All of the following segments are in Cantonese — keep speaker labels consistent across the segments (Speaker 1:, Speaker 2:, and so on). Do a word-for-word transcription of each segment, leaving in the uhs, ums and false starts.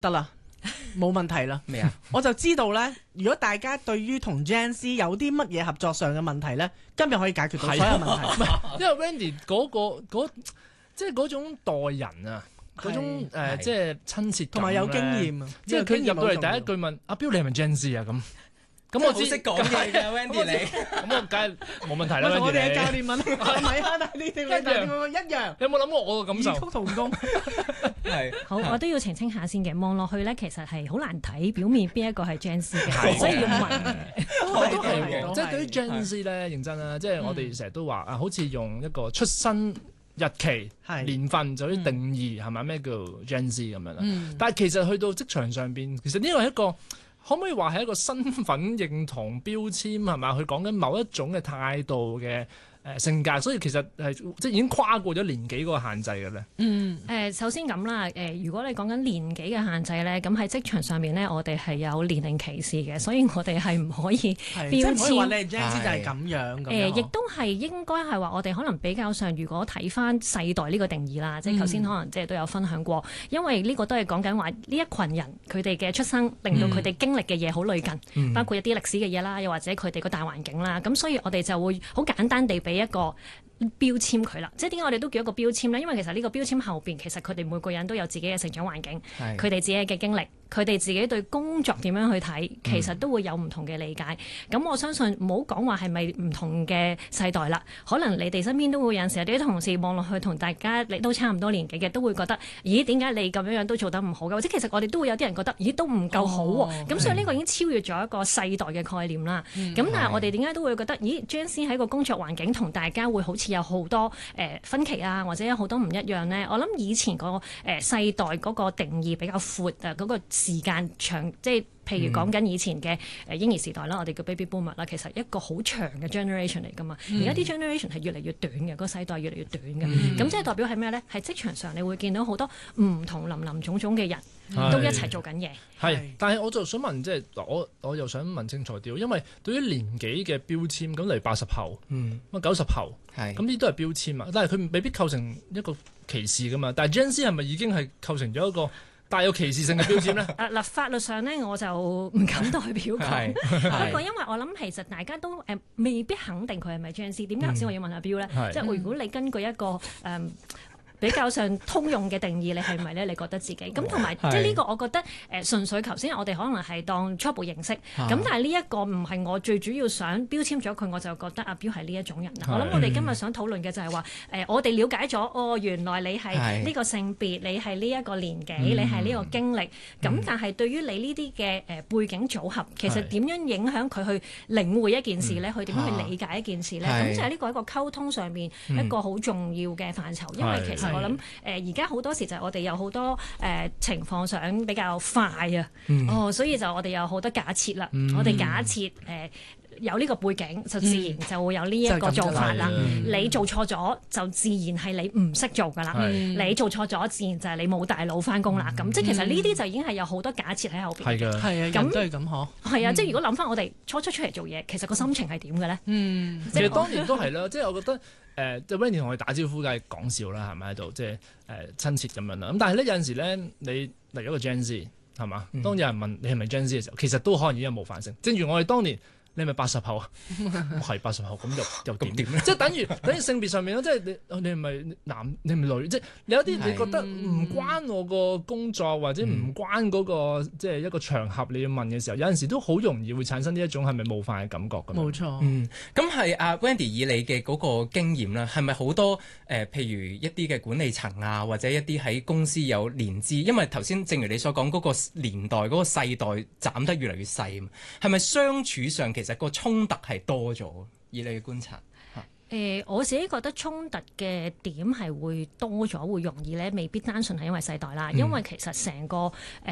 Speaker 1: 得啦，冇問題啦。
Speaker 2: 咩啊？
Speaker 1: 我就知道咧，如果大家對於同 Gen Z 有啲乜嘢合作上嘅問題咧，今日可以解決到所有問題。
Speaker 3: 因為 Wendy 嗰、嗰個嗰即係嗰種待人啊，嗰種誒即係親切感
Speaker 1: 同埋有經驗啊，
Speaker 3: 即係佢入到嚟第一句問阿標你係咪 Gen Z 啊咁。咁我知
Speaker 2: 好識講嘢嘅 Wendy 你，
Speaker 3: 咁我梗係冇問題啦。
Speaker 1: 我哋嘅教練問係咪啊？但係你哋你哋一樣。
Speaker 3: 你有冇諗過我嘅感受？
Speaker 1: 異曲同工。
Speaker 2: 係
Speaker 4: 好，我都要澄清下先嘅。望落去咧，其實係好難睇表面邊一個係 Gen Z 嘅，所以要問嘅。
Speaker 3: 我都係喎，即係對於 Gen Z 咧，認真啦，即係我哋成日都話啊，好似用一個出生日期、年份就可以定義係咪咩叫 Gen Z 咁樣啦。但係其實去到職場上邊，其實呢個係一個。可唔可以話係一個身份認同標籤係咪？佢講緊某一種嘅態度嘅誒性格，所以其實係即係已經跨過咗年紀嗰個限制嘅咧。
Speaker 4: 嗯，誒、呃、首先咁啦，誒、呃、如果你講緊年紀嘅限制咧，咁喺職場上面咧，我哋係有年齡歧視嘅，所以我哋係唔可以標籤。
Speaker 1: 即係唔可以話你係 Gen Z 就係咁樣。
Speaker 4: 誒，亦都係應該係話我哋可能比較上，如果睇翻世代呢個定義啦，即係頭先可能即係都有分享過，因為呢個都係講緊話呢一群人佢哋嘅出生，令到佢哋經歷嘅嘢好類近，嗯、包括一啲歷史嘅嘢啦，又或者佢哋個大環境啦，咁所以我哋就會好簡單地俾一個標籤佢啦，即係點解我哋都叫一個標籤咧？因為其實呢個標籤後邊，其實佢哋每個人都有自己嘅成長環境，佢哋自己嘅經歷，佢哋自己對工作點樣去睇，其實都會有唔同嘅理解。咁、嗯、我相信唔好講話係咪唔同嘅世代啦，可能你哋身邊都會有陣時有啲同事望落去同大家你都差唔多年紀嘅，都會覺得咦點解你咁樣樣都做得唔好嘅？或者其實我哋都會有啲人覺得咦都唔夠好喎。咁、哦、所以呢個已經超越咗一個世代嘅概念啦。咁、嗯、但係我哋點解都會覺得咦 Gen Z 喺個工作環境同大家會好似有好多誒、呃、分歧啊，或者有好多唔一樣呢？我諗以前個誒、呃、世代嗰個定義比較闊啊，嗰、嗰個時間長，即係譬如講緊以前嘅誒嬰兒時代啦，我哋叫 baby boomer 啦，其實一個好長嘅 generation 嚟噶嘛。而家啲 generation 係越嚟越短嘅，嗰個世代越嚟越短嘅。咁、嗯、即係代表係咩呢？係職場上你會見到好多唔同林林種種嘅人都一齊做緊嘢。
Speaker 3: 係，但係我就想問，即係我我又想問清楚啲，因為對於年紀嘅標籤，咁例如八十後，咁九十後，咁呢都係標籤啊，但係佢未必構成一個歧視噶嘛。但係 Gen Z 係咪已經係構成咗一個帶有歧視性嘅標籤咧？啊
Speaker 4: 嗱，法律上咧我就唔敢代表佢。不過因為我諗其實大家都誒、呃、未必肯定佢係咪 Gen Z。點解頭先我要問阿標咧？即係如果你根據一個誒、呃比較上通用嘅定義，你係咪咧？你覺得自己咁同埋，即係呢個我覺得誒、呃、純粹頭先我哋可能係當初步認識，咁、啊、但係呢一個唔係我最主要想標籤咗佢，我就覺得阿標係呢一種人。我諗我哋今日想討論嘅就係話誒，我哋了解咗哦，原來你係呢個性別，你係呢一個年紀，嗯、你係呢個經歷。咁、嗯、但係對於你呢啲嘅誒背景組合，其實點樣影響佢去領會一件事咧？佢點樣去理解一件事咧？咁、啊、就係呢個一個溝通上面一個好重要嘅範疇，因為其實。我諗誒而家好多時就係我哋有好多誒、呃、情況想比較快啊，嗯、哦，所以就我哋有好多假設啦，嗯、我哋假設誒、呃、有呢個背景，就自然就會有呢一個做法啦。嗯、你做錯咗，就自然係你唔識做噶啦。嗯、你做錯咗，自然就係你冇大腦翻工啦。咁、嗯、即係其實呢啲就已經係有好多假設喺後邊。
Speaker 3: 係㗎，
Speaker 1: 係啊，咁都係咁嗬。
Speaker 4: 係啊，即係如果諗翻我哋初初出嚟做嘢，其實個心情係點嘅咧？嗯，
Speaker 3: 其實當年都係啦，即係我覺得。誒，即係 Wendy 同我哋打招呼，梗係講笑啦，係咪喺度？即係誒親切咁樣啦。咁但係咧有陣時咧，你例如一個 Gen Z 係嘛？嗯、當有人問你係咪 Gen Z 嘅時候，其實都可能已經有冒犯性。正如我哋當年。你係咪八十後啊？係八十後，咁又又點點咧？即係等於等於性別上面咯，即係你你係咪男？你係咪女？即係你有啲你覺得唔關我個工作或者唔關嗰、嗰個、嗯、即係一個場合你要問嘅時候，有陣時都好容易會產生呢一種係咪冒犯嘅感覺咁。冇
Speaker 1: 錯。
Speaker 2: 嗯，咁係阿 Wendy 以你嘅嗰個經驗啦，係咪好多誒、呃？譬如一啲嘅管理層啊，或者一啲喺公司有年資，因為頭先正如你所講嗰、嗰個年代嗰、嗰個世代斬得越嚟越細，係咪相處上其實個衝突係多咗？以你嘅觀察，
Speaker 4: 誒、呃，我自己覺得衝突嘅點係會多咗，會容易咧，未必單純係因為世代啦，嗯、因為其實成個誒。呃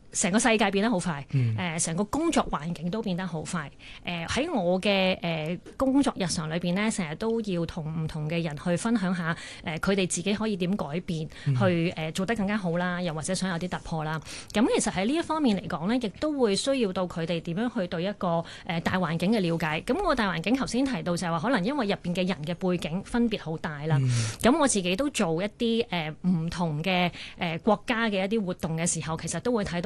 Speaker 4: 成個世界變得好快，誒、
Speaker 2: 嗯，
Speaker 4: 成個工作環境都變得好快。誒、喺我嘅誒、呃、工作日常裏邊咧，成日都要同唔同嘅人去分享下，誒佢哋自己可以點改變，
Speaker 2: 嗯、
Speaker 4: 去誒、呃、做得更加好啦，又或者想有啲突破啦。咁其實喺呢一方面嚟講咧，亦都會需要到佢哋點樣去對一個誒、呃、大環境嘅了解。咁我大環境頭先提到就係話，可能因為入邊嘅人嘅背景分別好大啦。咁、嗯、我自己都做一啲誒唔同嘅誒、呃、國家嘅一啲活動嘅時候，其實都會睇到。